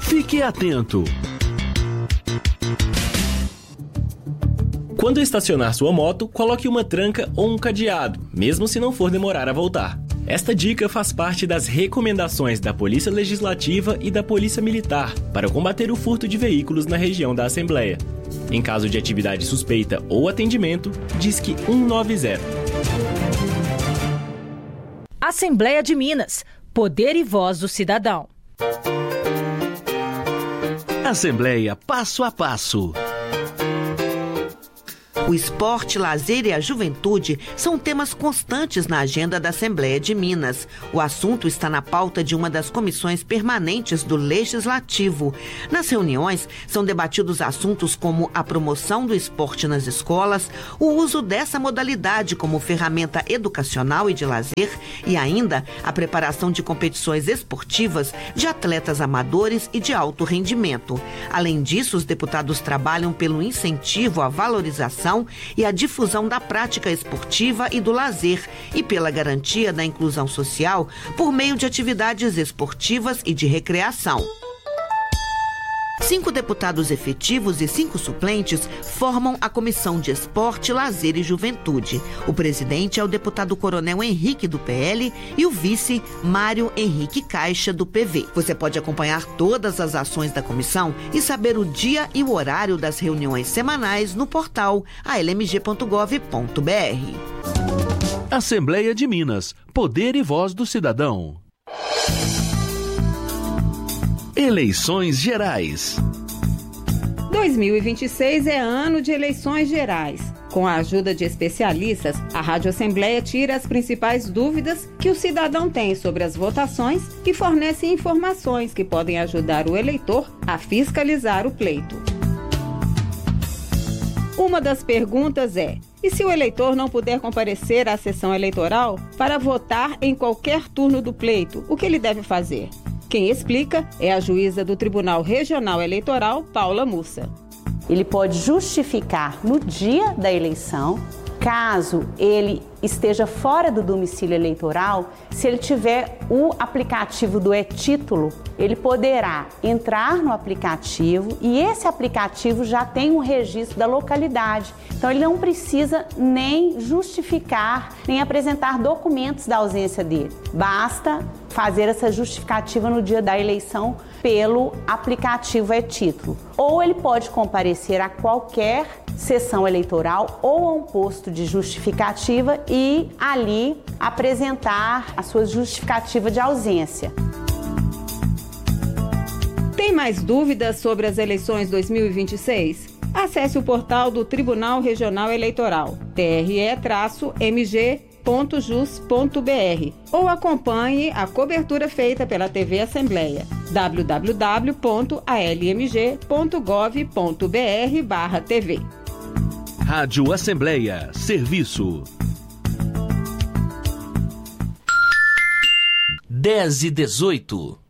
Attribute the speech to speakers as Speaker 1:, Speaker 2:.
Speaker 1: Fique atento. Quando estacionar sua moto, coloque uma tranca ou um cadeado, mesmo se não for demorar a voltar. Esta dica faz parte das recomendações da Polícia Legislativa e da Polícia Militar para combater o furto de veículos na região da Assembleia. Em caso de atividade suspeita ou atendimento, disque 190.
Speaker 2: Assembleia de Minas. Poder e voz do cidadão.
Speaker 1: Assembleia Passo a Passo.
Speaker 3: O esporte, lazer e a juventude são temas constantes na agenda da Assembleia de Minas. O assunto está na pauta de uma das comissões permanentes do Legislativo. Nas reuniões, são debatidos assuntos como a promoção do esporte nas escolas, o uso dessa modalidade como ferramenta educacional e de lazer e ainda a preparação de competições esportivas de atletas amadores e de alto rendimento. Além disso, os deputados trabalham pelo incentivo à valorização e a difusão da prática esportiva e do lazer e pela garantia da inclusão social por meio de atividades esportivas e de recreação. 5 deputados efetivos e 5 suplentes formam a Comissão de Esporte, Lazer e Juventude. O presidente é o deputado Coronel Henrique, do PL, e o vice, Mário Henrique Caixa, do PV. Você pode acompanhar todas as ações da comissão e saber o dia e o horário das reuniões semanais no portal almg.gov.br.
Speaker 1: Assembleia de Minas. Poder e voz do cidadão. Eleições Gerais.
Speaker 4: 2026 é ano de eleições gerais. Com a ajuda de especialistas, a Rádio Assembleia tira as principais dúvidas que o cidadão tem sobre as votações e fornece informações que podem ajudar o eleitor a fiscalizar o pleito. Uma das perguntas é: e se o eleitor não puder comparecer à sessão eleitoral para votar em qualquer turno do pleito, o que ele deve fazer? Quem explica é a juíza do Tribunal Regional Eleitoral, Paula Mussa.
Speaker 5: Ele pode justificar no dia da eleição, caso ele esteja fora do domicílio eleitoral, se ele tiver o aplicativo do e-título, ele poderá entrar no aplicativo e esse aplicativo já tem um registro da localidade. Então ele não precisa nem justificar, nem apresentar documentos da ausência dele. Basta fazer essa justificativa no dia da eleição pelo aplicativo e-título. Ou ele pode comparecer a qualquer sessão eleitoral ou a um posto de justificativa e ali apresentar a sua justificativa de ausência.
Speaker 4: Tem mais dúvidas sobre as eleições 2026? Acesse o portal do Tribunal Regional Eleitoral, tre-mg.jus.br, ou acompanhe a cobertura feita pela TV Assembleia, www.almg.gov.br/tv.
Speaker 1: Rádio Assembleia, serviço 10:18.